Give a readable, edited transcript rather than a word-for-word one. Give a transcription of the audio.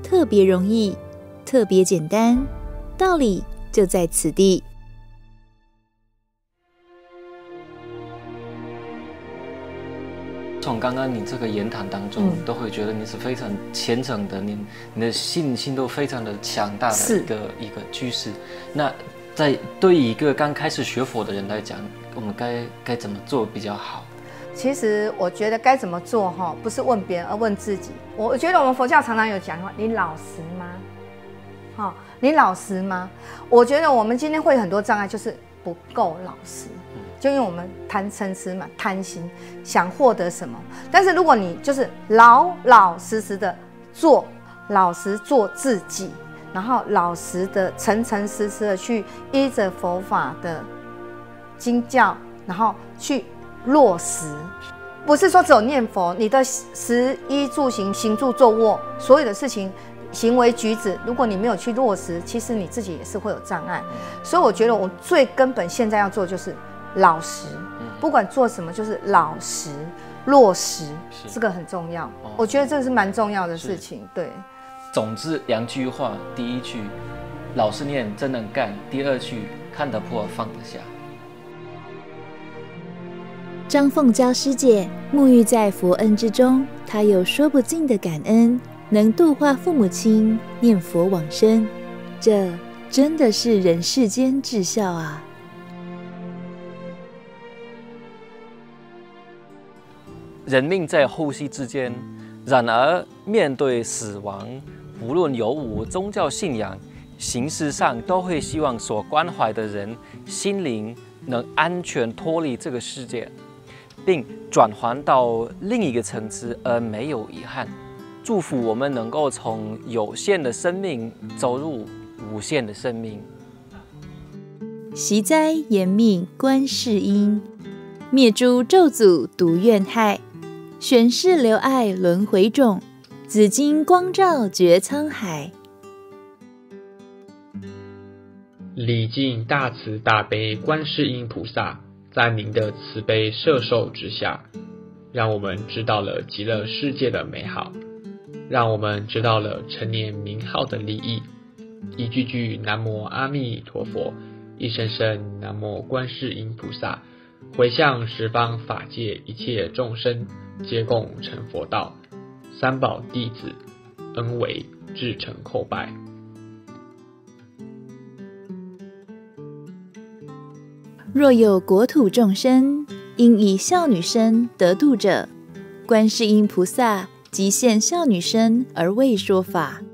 特别容易，特别简单，道理就在此地。 从刚刚你这个言谈当中，都会觉得你是非常虔诚的，你的信心都非常的强大的一个居士。那对于一个刚开始学佛的人来讲，我们该怎么做比较好？ 其实我觉得该怎么做不是问别人，而问自己。我觉得我们佛教常常有讲话，你老实吗？你老实吗？我觉得我们今天会有很多障碍，就是不够老实。就因为我们贪嗔痴嘛，贪心想获得什么，但是如果你就是老老实实的做，老实做自己，然后老实的诚诚实实的去依着佛法的经教，然后去落实，不是说只有念佛，你的食衣住行、行住坐卧所有的事情行为举止，如果你没有去落实，其实你自己也是会有障碍。所以我觉得我最根本现在要做就是老实，不管做什么就是老实落实，这个很重要。我觉得这是蛮重要的事情。对， 总之2句话，第一句老实念真能干，第2句看得破放得下。 张凤娇师姐沐浴在佛恩之中，她有说不尽的感恩，能度化父母亲，念佛往生，这真的是人世间至孝啊！ 人命在呼吸之间，然而面对死亡，无论有无宗教信仰，形式上都会希望所关怀的人心灵能安全脱离这个世界，并转还到另一个层次而没有遗憾。祝福我们能够从有限的生命走入无限的生命。 息灾延命观世音，灭诸咒诅毒怨害，宣示留爱轮回种，紫金光照觉沧海。 礼敬大慈大悲观世音菩萨，在您的慈悲摄受之下，让我们知道了极乐世界的美好，让我们知道了陈年名号的利益。一句句南无阿弥陀佛，一声声南无观世音菩萨，回向十方法界一切众生，皆共成佛道。三宝弟子恩为至诚叩拜。 若有国土众生因以孝女身得度者，观世音菩萨即现孝女身而为说法。